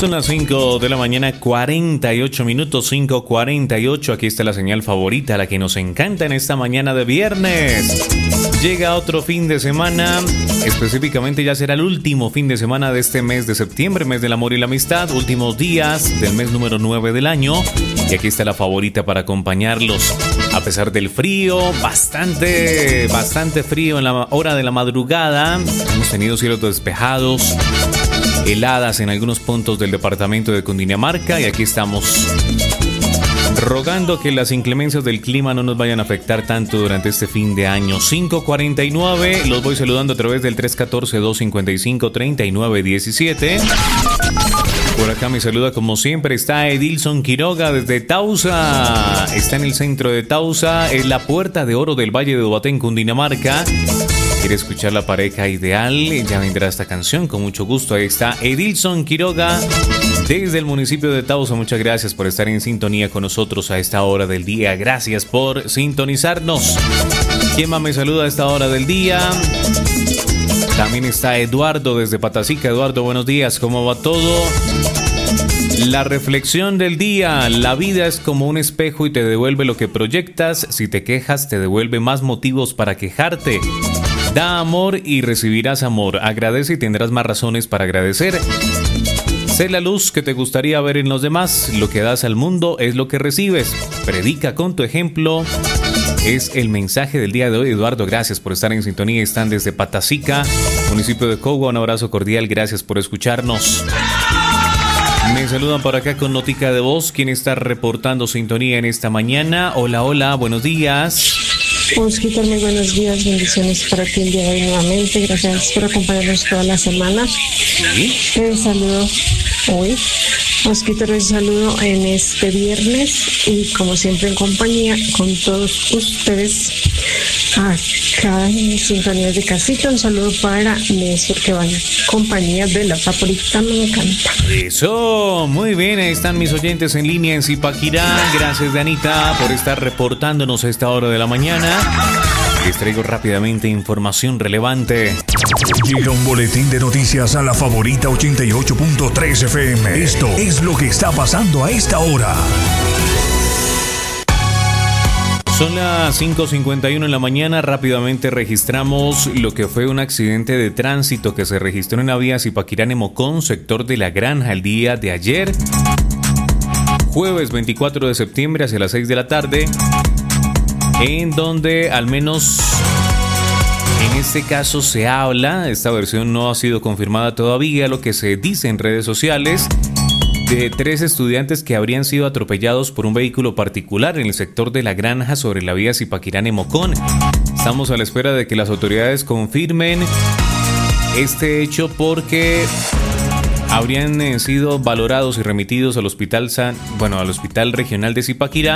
Son las 5 de la mañana, 48 minutos, 5:48. Aquí está la señal favorita, la que nos encanta en esta mañana de viernes. Llega otro fin de semana, específicamente ya será el último fin de semana de este mes de septiembre, mes del amor y la amistad, últimos días del mes número 9 del año. Y aquí está la favorita para acompañarlos. A pesar del frío, bastante frío en la hora de la madrugada. Hemos tenido cielos despejados, heladas en algunos puntos del departamento de Cundinamarca, y aquí estamos rogando que las inclemencias del clima no nos vayan a afectar tanto durante este fin de año. 5:49, los voy saludando a través del 314-255-3917. Por acá me saluda como siempre, está Edilson Quiroga desde Tausa. Está en el centro de Tausa, en la Puerta de Oro del Valle de Ubaté, Cundinamarca. ¿Quiere escuchar la pareja ideal? Ya vendrá esta canción con mucho gusto. Ahí está Edilson Quiroga desde el municipio de Tausa. Muchas gracias por estar en sintonía con nosotros a esta hora del día. Gracias por sintonizarnos. ¿Quién más me saluda a esta hora del día? También está Eduardo desde Patacica. Eduardo, buenos días. ¿Cómo va todo? La reflexión del día: la vida es como un espejo y te devuelve lo que proyectas. Si te quejas, te devuelve más motivos para quejarte. Da amor y recibirás amor. Agradece y tendrás más razones para agradecer. Sé la luz que te gustaría ver en los demás. Lo que das al mundo es lo que recibes. Predica con tu ejemplo. Es el mensaje del día de hoy. Eduardo, gracias por estar en sintonía. Están desde Patacica, municipio de Cogua. Un abrazo cordial. Gracias por escucharnos. Me saludan por acá con notica de voz. ¿Quién está reportando sintonía en esta mañana? Hola, hola, buenos días. Osquitar, muy buenos días, bendiciones para ti el día de hoy nuevamente. Gracias por acompañarnos toda la semana. ¿Sí? Te saludo hoy. Osquitar, les saludo en este viernes y como siempre en compañía con todos ustedes acá en sintonías de casita. Un saludo para Néstor, que va en compañía de la favorita, me encanta. Eso, muy bien, ahí están mis oyentes en línea en Zipaquirá. Gracias, Danita, por estar reportándonos a esta hora de la mañana. Les traigo rápidamente información relevante. Llega un boletín de noticias a la favorita 88.3 FM. Esto es lo que está pasando a esta hora. Son las 5:51 en la mañana. Rápidamente registramos lo que fue un accidente de tránsito que se registró en la vía Zipaquirá-Nemocón, sector de La Granja, el día de ayer, jueves 24 de septiembre, hacia las 6 de la tarde, en donde al menos en este caso se habla, esta versión no ha sido confirmada todavía, lo que se dice en redes sociales, de 3 estudiantes que habrían sido atropellados por un vehículo particular en el sector de La Granja sobre la vía Zipaquirá-Nemocón. Estamos a la espera de que las autoridades confirmen este hecho porque habrían sido valorados y remitidos al hospital al Hospital Regional de Zipaquirá,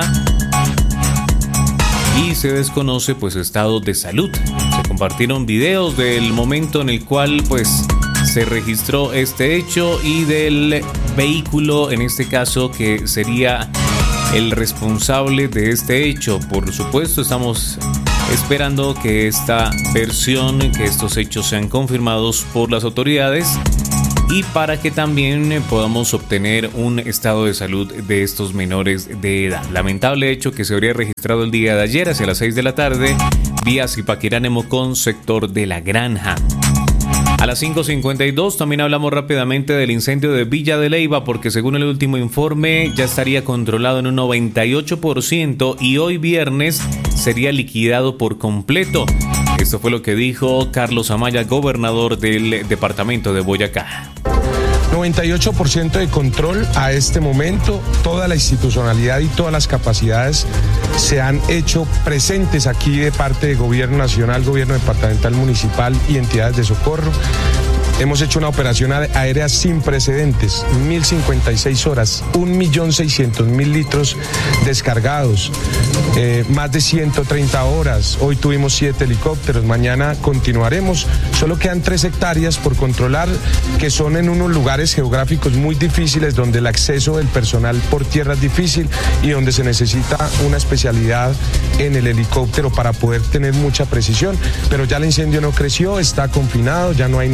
y se desconoce pues su estado de salud. Se compartieron videos del momento en el cual se registró este hecho y del vehículo, en este caso, que sería el responsable de este hecho. Por supuesto, estamos esperando que esta versión, que estos hechos sean confirmados por las autoridades y para que también podamos obtener un estado de salud de estos menores de edad. Lamentable hecho que se habría registrado el día de ayer hacia las 6 de la tarde, vía Zipaquirá-Nemocón, sector de La Granja. A las 5:52 también hablamos rápidamente del incendio de Villa de Leyva, porque según el último informe ya estaría controlado en un 98% y hoy viernes sería liquidado por completo. Esto fue lo que dijo Carlos Amaya, gobernador del departamento de Boyacá. 98% de control a este momento. Toda la institucionalidad y todas las capacidades se han hecho presentes aquí de parte de gobierno nacional, gobierno departamental, municipal y entidades de socorro. Hemos hecho una operación aérea sin precedentes, 1056 horas, 1.600.000 litros descargados, más de 130 horas. Hoy tuvimos 7 helicópteros, mañana continuaremos. Solo quedan 3 hectáreas por controlar, que son en unos lugares geográficos muy difíciles, donde el acceso del personal por tierra es difícil y donde se necesita una especialidad en el helicóptero para poder tener mucha precisión. Pero ya el incendio no creció, está confinado, ya no hay nuevas áreas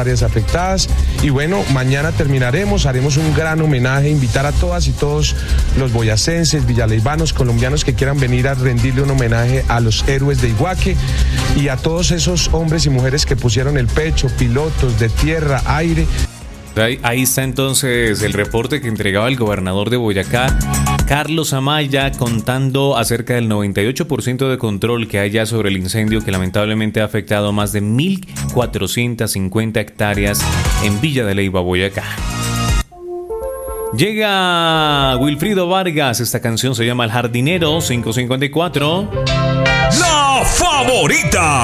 áreas afectadas. Y bueno, mañana terminaremos, haremos un gran homenaje, invitar a todas y todos los boyacenses, villaleivanos, colombianos que quieran venir a rendirle un homenaje a los héroes de Iguaque y a todos esos hombres y mujeres que pusieron el pecho, pilotos de tierra, aire. Ahí está entonces el reporte que entregaba el gobernador de Boyacá, Carlos Amaya, contando acerca del 98% de control que hay ya sobre el incendio que lamentablemente ha afectado a más de 1.450 hectáreas en Villa de Leyva, Boyacá. Llega Wilfrido Vargas, esta canción se llama El Jardinero, 554. La favorita.